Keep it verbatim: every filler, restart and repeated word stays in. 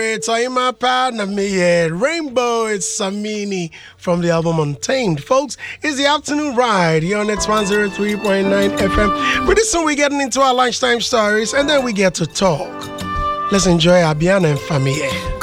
It's Aima Panamie, Rainbow, it's Samini from the album Untamed. Folks, it's the afternoon ride here on It's one oh three point nine F M. Pretty soon we're getting into our lunchtime stories and then we get to talk. Let's enjoy Abiana and Famille.